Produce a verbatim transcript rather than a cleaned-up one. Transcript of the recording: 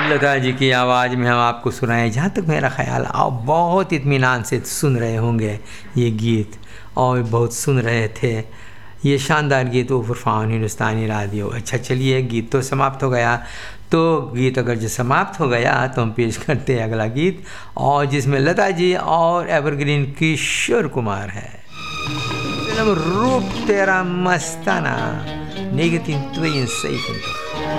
लता जी की आवाज़ में हम आपको सुनाएं, जहाँ तक मेरा ख्याल आप बहुत इत्मीनान से सुन रहे होंगे ये गीत, और बहुत सुन रहे थे ये शानदार गीत उफरफान हिंदुस्तानी रेडियो। अच्छा चलिए, गीत तो समाप्त हो गया, तो गीत अगर जो समाप्त हो गया तो हम पेश करते हैं अगला गीत, और जिसमें लता जी और एवरग्रीन किशोर कुमार है। फिल्म रूप तेरा मस्ताना, negativo em seis.